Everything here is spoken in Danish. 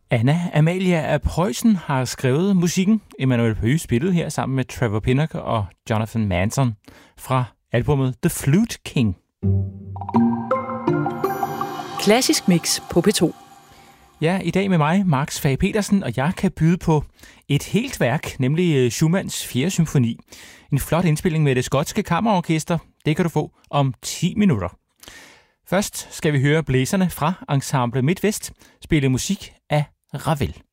Anna Amalia af Preussen har skrevet musikken. Emmanuel Pøge spillede her sammen med Trevor Pinnock og Jonathan Manson fra albumet The Flute King. Klassisk Mix på P2. Ja, i dag med mig, Max Fage Petersen, og jeg kan byde på et helt værk, nemlig Schumanns 4. symfoni. En flot indspilning med det skotske kammerorkester. Det kan du få om 10 minutter. Først skal vi høre blæserne fra Ensemble MidtVest spille musik af Ravel.